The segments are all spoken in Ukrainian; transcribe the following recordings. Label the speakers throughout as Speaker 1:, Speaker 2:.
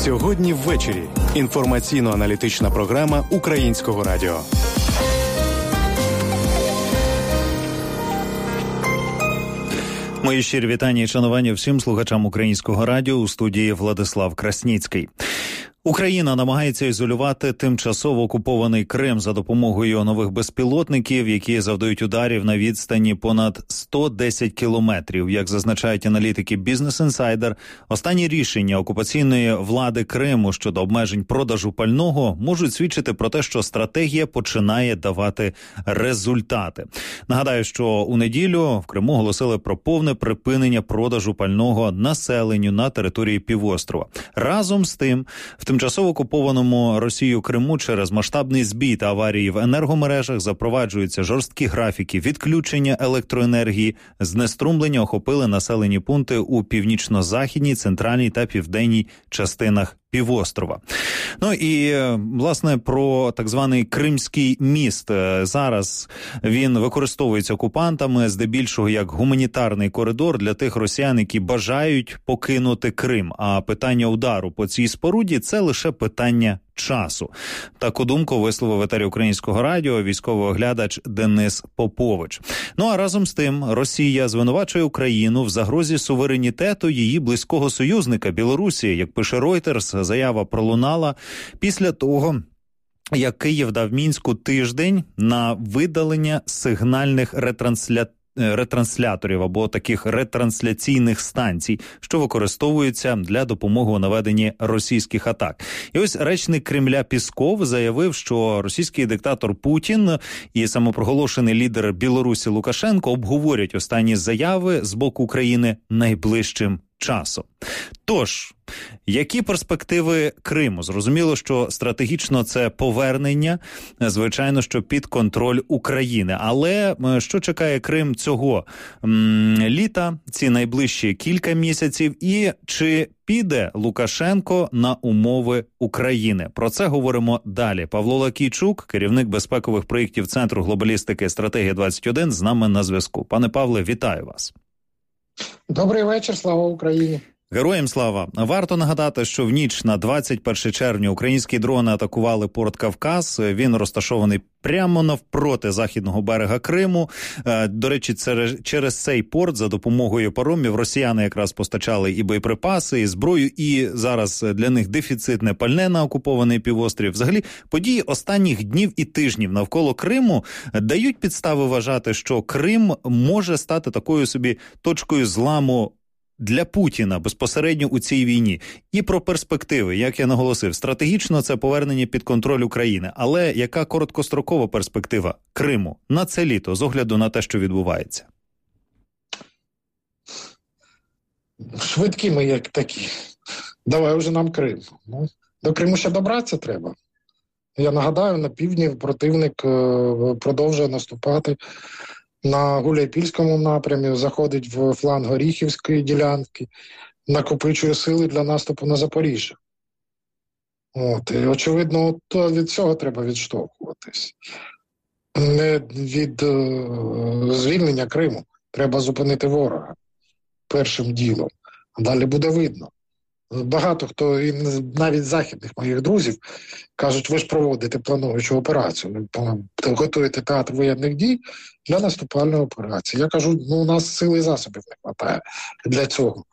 Speaker 1: Сьогодні ввечері. Інформаційно-аналітична програма Українського радіо.
Speaker 2: Мої щирі вітання і шанування всім слухачам Українського радіо, у студії Владислав Красніцький. Україна намагається ізолювати тимчасово окупований Крим за допомогою нових безпілотників, які завдають ударів на відстані понад 110 кілометрів. Як зазначають аналітики Business Insider, останні рішення окупаційної влади Криму щодо обмежень продажу пального можуть свідчити про те, що стратегія починає давати результати. Нагадаю, що у неділю в Криму оголосили про повне припинення продажу пального населенню на території півострова. Разом з тим, в тимчасово окупованому Росією Криму через масштабний збій та аварії в енергомережах запроваджуються жорсткі графіки відключення електроенергії, знеструмлення охопили населені пункти у північно-західній, центральній та південній частинах півострова. Ну і, власне, про так званий Кримський міст. Зараз він використовується окупантами здебільшого як гуманітарний коридор для тих росіян, які бажають покинути Крим. А питання удару по цій споруді – це лише питання часу. Таку думку висловив в етері Українського радіо військовий оглядач Денис Попович. Ну а разом з тим Росія звинувачує Україну в загрозі суверенітету її близького союзника Білорусі. Як пише Reuters, заява пролунала після того, як Київ дав Мінську тиждень на видалення сигнальних ретрансляторів або таких ретрансляційних станцій, що використовуються для допомоги у наведенні російських атак. І ось речник Кремля Пісков заявив, що російський диктатор Путін і самопроголошений лідер Білорусі Лукашенко обговорять останні заяви з боку України найближчим часом. Тож, які перспективи Криму? Зрозуміло, що стратегічно це повернення, звичайно, що під контроль України. Але що чекає Крим цього літа, ці найближчі кілька місяців, і чи піде Лукашенко на умови України? Про це говоримо далі. Павло Лакійчук, керівник безпекових проєктів Центру глобалістики «Стратегія-21», з нами на зв'язку. Пане Павле, вітаю вас.
Speaker 3: Добрий вечір, слава Україні.
Speaker 2: Героям слава. Варто нагадати, що в ніч на 21 червня українські дрони атакували порт Кавказ. Він розташований прямо навпроти західного берега Криму. До речі, через цей порт за допомогою паромів росіяни якраз постачали і боєприпаси, і зброю, і зараз для них дефіцитне пальне на окупований півострів. Взагалі, події останніх днів і тижнів навколо Криму дають підстави вважати, що Крим може стати такою собі точкою зламу для Путіна безпосередньо у цій війні. І про перспективи, як я наголосив, стратегічно це повернення під контроль України. Але яка короткострокова перспектива Криму на це літо, з огляду на те, що відбувається?
Speaker 3: Швидкі ми як такі. Давай уже нам Крим. До Криму ще добратися треба. Я нагадаю, на півдні противник продовжує наступати на Гуляйпільському напрямі, заходить в фланг Оріхівської ділянки, накопичує сили для наступу на Запоріжжя. І, очевидно, від цього треба відштовхуватись. Не від звільнення Криму. Треба зупинити ворога першим ділом. А далі буде видно. Багато хто, і навіть західних моїх друзів, кажуть, ви ж проводите плануючу операцію, ви готуєте театр воєнних дій для наступальної операції. Я кажу, у нас сили і засобів не вистачає для цього.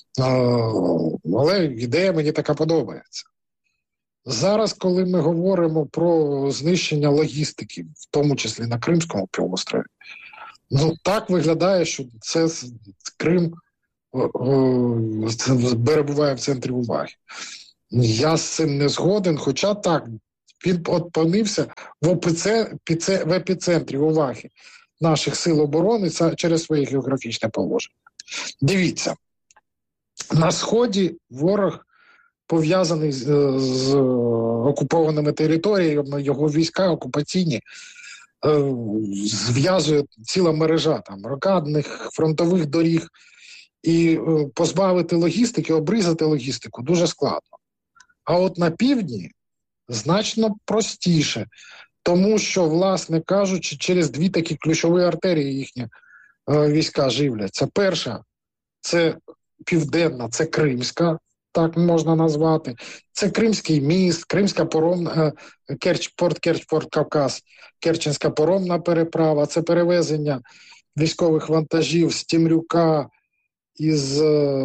Speaker 3: Але ідея мені така подобається. Зараз, коли ми говоримо про знищення логістики, в тому числі на Кримському півострові, так виглядає, що це Крим перебуває в центрі уваги. Я з цим не згоден, хоча так, він опинився в епіцентрі уваги наших сил оборони через своє географічне положення. Дивіться, на Сході ворог пов'язаний з окупованими територіями, його війська окупаційні, зв'язує ціла мережа рокадних фронтових доріг, і позбавити логістики, обрізати логістику дуже складно. А от на півдні значно простіше, тому що, власне кажучи, через дві такі ключові артерії їхні війська живляться. Перша – це південна, це Кримська, так можна назвати. Це Кримський міст, Кримська поромна, порт Кавказ, Керченська поромна переправа, це перевезення військових вантажів з Темрюка із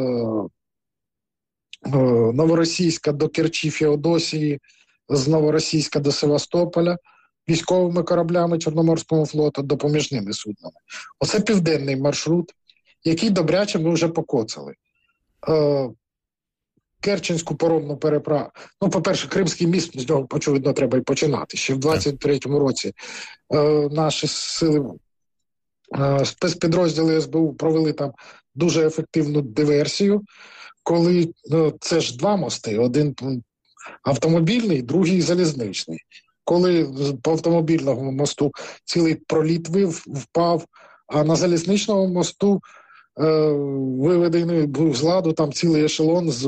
Speaker 3: Новоросійська до Керчі, Феодосії, з Новоросійська до Севастополя, військовими кораблями Чорноморського флоту, допоміжними суднами. Оце південний маршрут, який добряче ми вже покоцали. Керченську поромну переправу. Ну, по-перше, Кримський міст, з нього, очевидно, треба і починати. Ще в 23-му році наші сили, спецпідрозділи СБУ провели там дуже ефективну диверсію, коли це ж два мости, один автомобільний, другий залізничний. Коли по автомобільному мосту цілий проліт впав, а на залізничному мосту виведений був з ладу там цілий ешелон з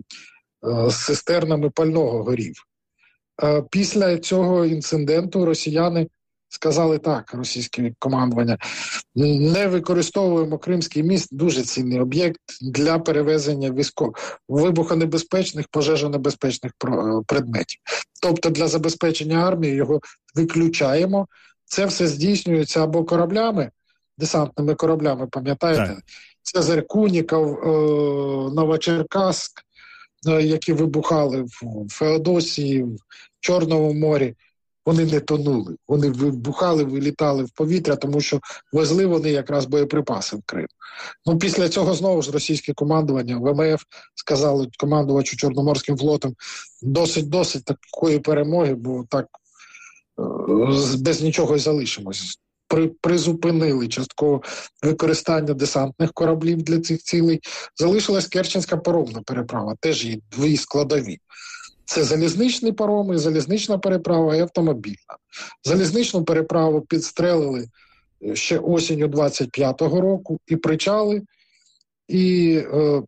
Speaker 3: цистернами пального горів. Після цього інциденту росіяни сказали так, російське командування, не використовуємо Кримський міст, дуже цінний об'єкт для перевезення вибухонебезпечних, пожежонебезпечних предметів. Тобто для забезпечення армії його виключаємо. Це все здійснюється або кораблями, десантними кораблями, пам'ятаєте? Так. Цезарь Куніков, Новочеркаськ, які вибухали в Феодосії, в Чорному морі. Вони не тонули. Вони вибухали, вилітали в повітря, тому що везли вони якраз боєприпаси в Крим. Ну, після цього знову ж російське командування, ВМФ, сказали командувачу Чорноморським флотом, досить такої перемоги, бо так без нічого й залишимось. Призупинили частково використання десантних кораблів для цих цілей. Залишилась Керченська поромна переправа, теж її дві складові. Це залізничний паром, залізнична переправа і автомобільна. Залізничну переправу підстрелили ще осінню 25-го року, і причали, і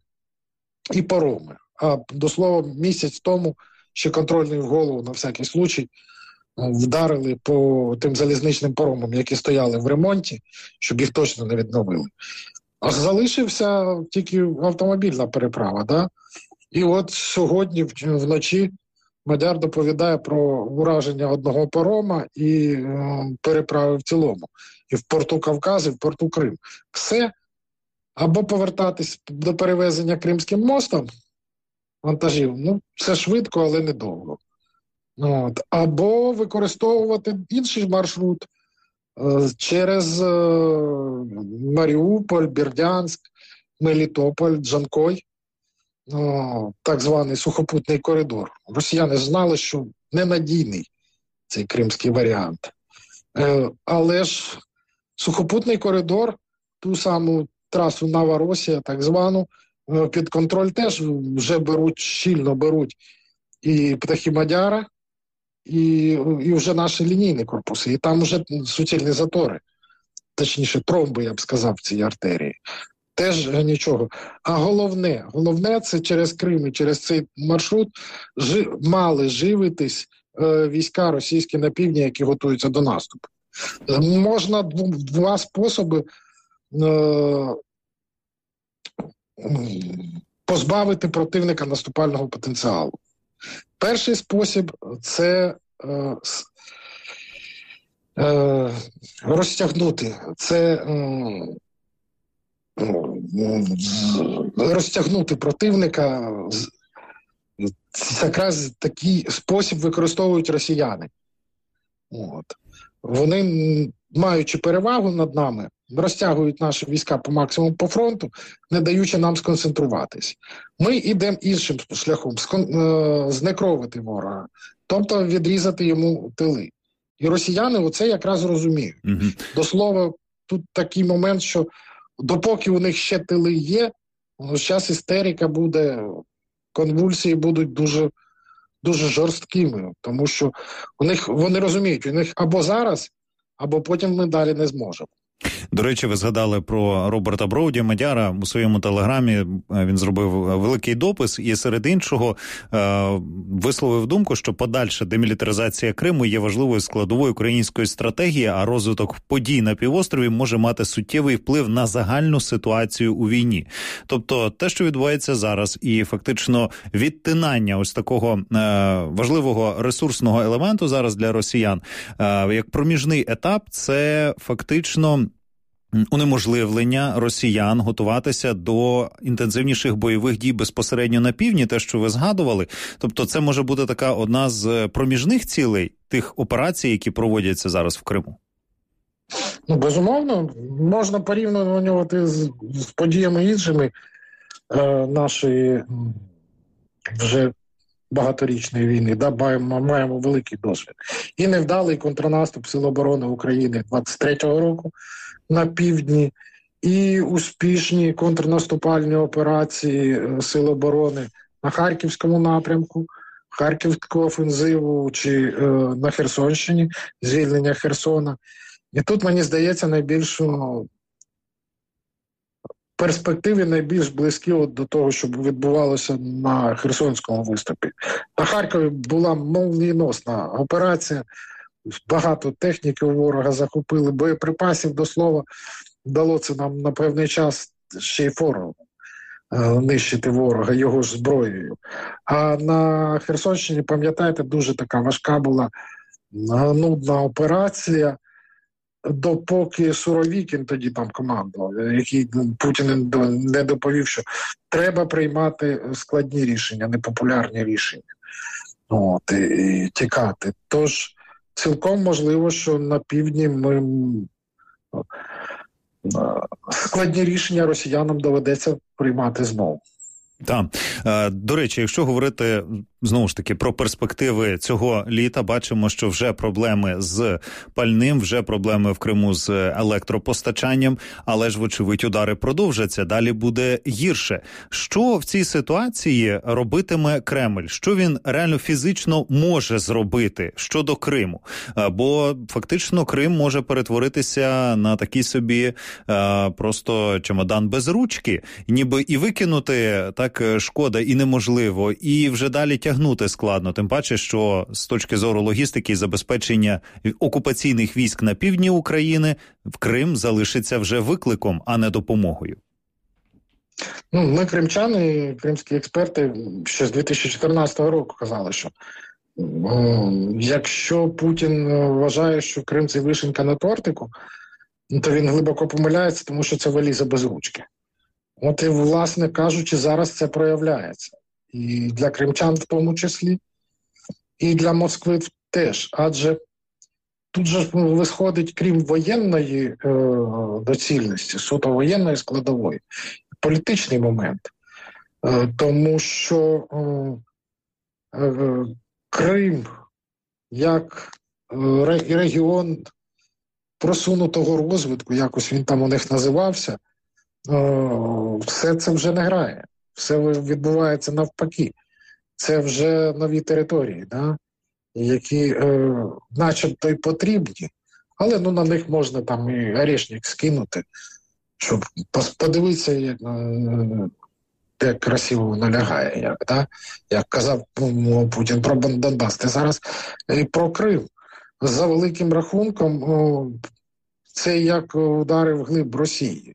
Speaker 3: пароми. А, до слова, місяць тому ще контрольний в голову, на всякий случай, вдарили по тим залізничним паромам, які стояли в ремонті, щоб їх точно не відновили. А залишився тільки автомобільна переправа, да? І от сьогодні вночі Мадяр доповідає про ураження одного парома і переправи в цілому. І в порту Кавказ, і в порту Крим. Все. Або повертатись до перевезення Кримським мостом вантажів, ну, це швидко, але недовго. От. Або використовувати інший маршрут через Маріуполь, Бердянськ, Мелітополь, Джанкой. Так званий сухопутний коридор. Росіяни знали, що ненадійний цей кримський варіант. Але ж сухопутний коридор, ту саму трасу Новоросія, так звану, під контроль теж вже щільно беруть і птахи Мадяра, і вже наші лінійні корпуси. І там вже суцільні затори. Точніше, тромби, я б сказав, в цій артерії. Теж нічого. А головне це через Крим і через цей маршрут мали живитись війська російські на півдні, які готуються до наступу. Можна два способи позбавити противника наступального потенціалу. Перший спосіб – це розтягнути. Це розтягнути противника. Якраз такий спосіб використовують росіяни. От. Вони, маючи перевагу над нами, розтягують наші війська по максимуму по фронту, не даючи нам сконцентруватись. Ми йдемо іншим шляхом, знекровити ворога, тобто відрізати йому тили. І росіяни оце якраз розуміють. До слова, тут такий момент, що допоки у них ще тили є, зараз істерика буде, конвульсії будуть дуже, дуже жорсткими, тому що вони розуміють, у них або зараз, або потім ми далі не зможемо.
Speaker 2: До речі, ви згадали про Роберта Броуді, мадяра. У своєму телеграмі він зробив великий допис і серед іншого висловив думку, що подальша демілітаризація Криму є важливою складовою української стратегії, а розвиток подій на півострові може мати суттєвий вплив на загальну ситуацію у війні. Тобто те, що відбувається зараз, і фактично відтинання ось такого важливого ресурсного елементу зараз для росіян, як проміжний етап, це фактично унеможливлення росіян готуватися до інтенсивніших бойових дій безпосередньо на півдні, те, що ви згадували. Тобто це може бути така одна з проміжних цілей тих операцій, які проводяться зараз в Криму?
Speaker 3: Ну, безумовно, можна порівнювати з подіями іншими нашої вже багаторічної війни. Да, маємо великий досвід. І невдалий контрнаступ Сил оборони України 23-го року на півдні, і успішні контрнаступальні операції Сил оборони на Харківському напрямку, Харківську офензиву чи на Херсонщині, звільнення Херсона. І тут, мені здається, найбільш перспективи найбільш близькі до того, що відбувалося на Херсонському виступі. На Харкові була молнієносна операція, багато техніки у ворога захопили, боєприпасів, до слова, дало це нам на певний час ще й фору нищити ворога його ж зброєю. А на Херсонщині, пам'ятаєте, дуже така важка була нудна операція, допоки Суровікін тоді там командував, який Путін не доповів, що треба приймати складні рішення, непопулярні рішення. От, і тікати. Тож цілком можливо, що на півдні складні рішення росіянам доведеться приймати знову.
Speaker 2: Так. До речі, якщо говорити, знову ж таки, про перспективи цього літа, бачимо, що вже проблеми з пальним, вже проблеми в Криму з електропостачанням, але ж, вочевидь, удари продовжаться, далі буде гірше. Що в цій ситуації робитиме Кремль? Що він реально фізично може зробити щодо Криму? Бо фактично Крим може перетворитися на такий собі просто чемодан без ручки, ніби і викинути так шкода і неможливо, і вже далі тягнути складно. Тим паче, що з точки зору логістики і забезпечення окупаційних військ на півдні України в Крим залишиться вже викликом, а не допомогою.
Speaker 3: Ну, ми, кримчани, кримські експерти, ще з 2014 року казали, що якщо Путін вважає, що Крим – це вишенька на тортику, то він глибоко помиляється, тому що це валіза без ручки. От і, власне кажучи, зараз це проявляється. І для кримчан в тому числі, і для Москви теж. Адже тут же висходить, крім воєнної доцільності, суто воєнної складової, політичний момент. Тому що Крим, як регіон просунутого розвитку, якось він там у них називався, все це вже не грає. Все відбувається навпаки. Це вже нові території, да? Які начебто й потрібні, але на них можна там і орешник скинути, щоб подивитися, як красиво воно лягає. Як казав Путін про Донбас. Це зараз і про Крим. За великим рахунком це як удари вглиб Росії.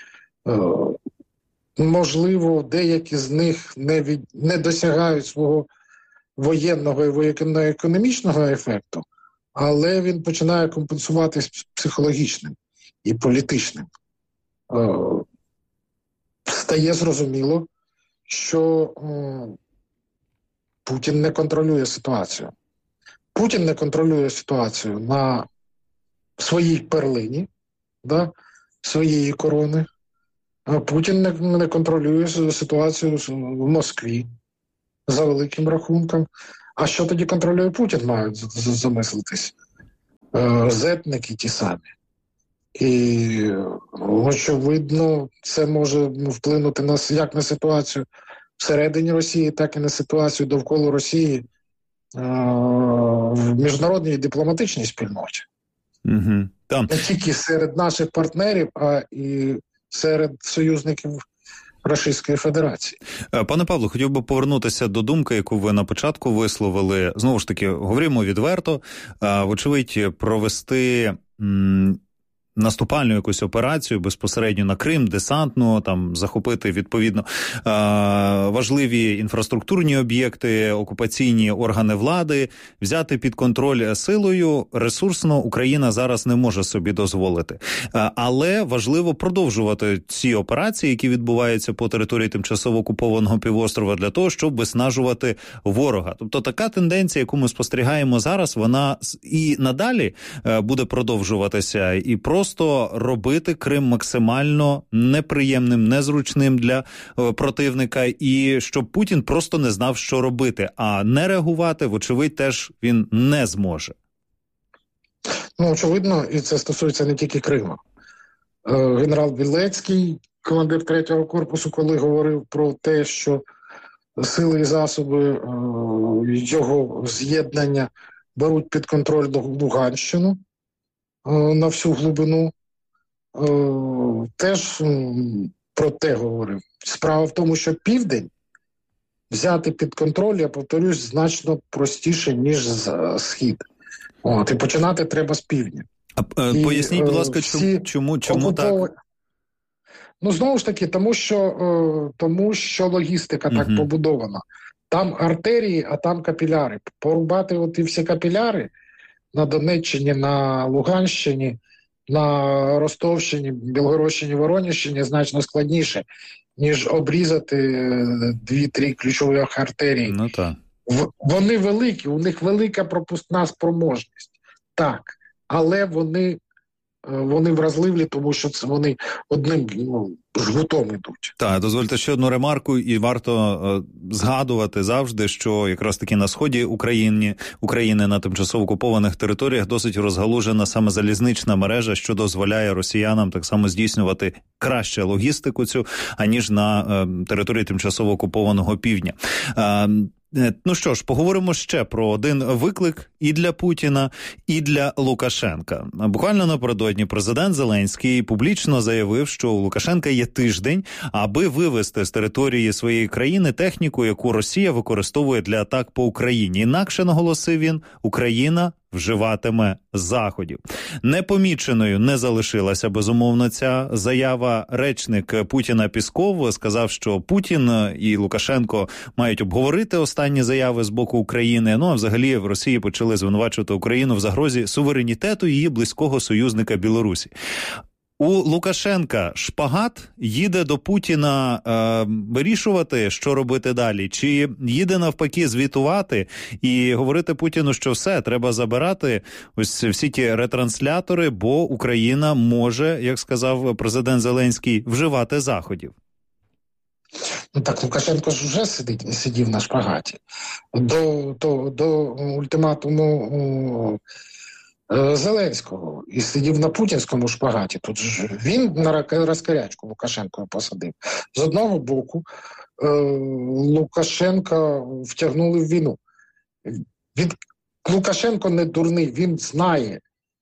Speaker 3: Можливо, деякі з них не досягають свого воєнного і воєнно-економічного ефекту, але він починає компенсуватись психологічним і політичним. Стає зрозуміло, що Путін не контролює ситуацію. Путін не контролює ситуацію на своїй перлині, своєї корони. Путін не контролює ситуацію в Москві за великим рахунком. А що тоді контролює Путін, мають замислитись? Зетники ті самі. І, очевидно, це може вплинути як на ситуацію всередині Росії, так і на ситуацію довкола Росії в міжнародній дипломатичній спільноті.
Speaker 2: Угу. Там.
Speaker 3: Не тільки серед наших партнерів, а і серед союзників Російської Федерації.
Speaker 2: Пане Павло, хотів би повернутися до думки, яку ви на початку висловили. Знову ж таки, говоримо відверто, вочевидь, провести наступальну якусь операцію безпосередньо на Крим, десантну, там захопити відповідно важливі інфраструктурні об'єкти, окупаційні органи влади, взяти під контроль силою, ресурсно Україна зараз не може собі дозволити. Але важливо продовжувати ці операції, які відбуваються по території тимчасово окупованого півострова, для того, щоб виснажувати ворога. Тобто така тенденція, яку ми спостерігаємо зараз, вона і надалі буде продовжуватися, і просто робити Крим максимально неприємним, незручним для противника, і щоб Путін просто не знав, що робити, а не реагувати, вочевидь, теж він не зможе.
Speaker 3: Ну, очевидно, і це стосується не тільки Криму. Генерал Білецький, командир 3-го корпусу, коли говорив про те, що сили і засоби його з'єднання беруть під контроль Луганщину на всю глибину, теж про те говорив. Справа в тому, що південь взяти під контроль, я повторюсь, значно простіше, ніж схід. І починати треба з півдня.
Speaker 2: Поясніть, будь ласка, чому так?
Speaker 3: Ну, знову ж таки, тому що логістика так побудована. Там артерії, а там капіляри. Порубати оті всі капіляри на Донеччині, на Луганщині, на Ростовщині, Білгородщині, Воронежщині значно складніше, ніж обрізати 2-3 ключові артерії.
Speaker 2: Ну, так.
Speaker 3: Вони великі, у них велика пропускна спроможність. Так, але вони вразливі, тому що це вони одним жгутом ідуть.
Speaker 2: Так, дозвольте ще одну ремарку, і варто згадувати завжди, що якраз таки на сході України на тимчасово окупованих територіях досить розгалужена саме залізнична мережа, що дозволяє росіянам так само здійснювати краще логістику цю, аніж на території тимчасово окупованого півдня. Ну що ж, поговоримо ще про один виклик і для Путіна, і для Лукашенка. Буквально напередодні президент Зеленський публічно заявив, що у Лукашенка є тиждень, аби вивести з території своєї країни техніку, яку Росія використовує для атак по Україні. Інакше, наголосив він, Україна вживатиме заходів. Непоміченою не залишилася, безумовно, ця заява. Речник Путіна Пісков сказав, що Путін і Лукашенко мають обговорити останні заяви з боку України. Ну, а взагалі в Росії почали звинувачувати Україну в загрозі суверенітету її близького союзника Білорусі. У Лукашенка шпагат, їде до Путіна вирішувати, що робити далі, чи їде навпаки звітувати і говорити Путіну, що все, треба забирати ось всі ті ретранслятори, бо Україна може, як сказав президент Зеленський, вживати заходів.
Speaker 3: Ну так, Лукашенко ж вже сидів на шпагаті. До ультиматуму Зеленського і сидів на путінському шпагаті. Тут ж він на розкарячку Лукашенко посадив. З одного боку, Лукашенка втягнули в війну. Лукашенко не дурний, він знає,